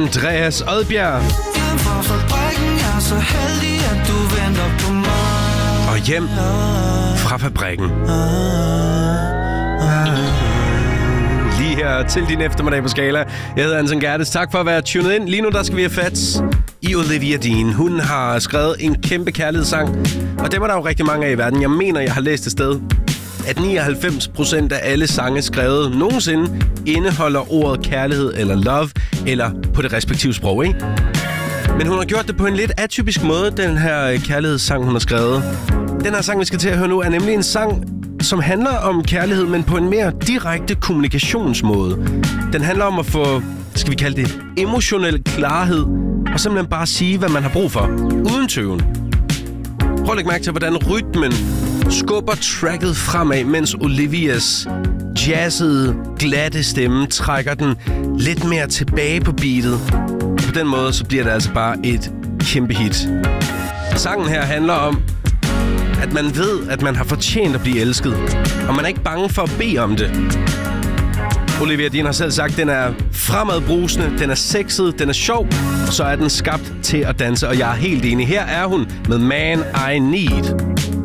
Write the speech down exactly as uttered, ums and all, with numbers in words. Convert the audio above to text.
Andreas Odbjerg. Og hjem fra fabrikken. Lige her til din eftermiddag på Skala. Jeg hedder Anton Gerdes. Tak for at være tunet ind. Lige nu der skal vi have fat i Olivia Dean. Hun har skrevet en kæmpe kærlighedssang, og dem er der jo rigtig mange af i verden. Jeg mener, jeg har læst et sted, at nioghalvfems procent af alle sange skrevet nogensinde indeholder ordet kærlighed eller love, eller på det respektive sprog, ikke? Men hun har gjort det på en lidt atypisk måde, den her kærlighedssang, hun har skrevet. Den her sang, vi skal til at høre nu, er nemlig en sang, som handler om kærlighed, men på en mere direkte kommunikationsmåde. Den handler om at få, skal vi kalde det, emotionel klarhed, og simpelthen bare sige, hvad man har brug for, uden tøven. Prøv at lægge mærke til, hvordan rytmen skubber tracket fremad, mens Olivias jazzede, glatte stemme trækker den lidt mere tilbage på beatet. På den måde, så bliver det altså bare et kæmpe hit. Sangen her handler om, at man ved, at man har fortjent at blive elsket, og man er ikke bange for at bede om det. Olivia Dean har selv sagt, at den er fremadbrusende, den er sexet, den er sjov, så er den skabt til at danse, og jeg er helt enig. Her er hun med Man I Need.